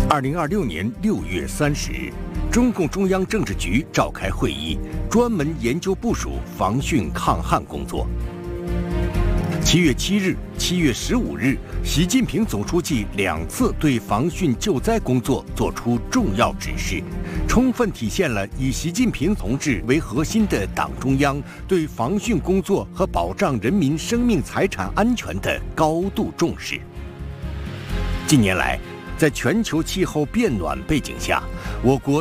2026年6月30日，中共中央政治局召开会议，专门研究部署防汛抗旱工作。7月7日、7月15日，习近平总书记2次对防汛救灾工作作出重要指示，充分体现了以习近平同志为核心的党中央对防汛工作和保障人民生命财产安全的高度重视。近年来，在全球气候变暖背景下，我国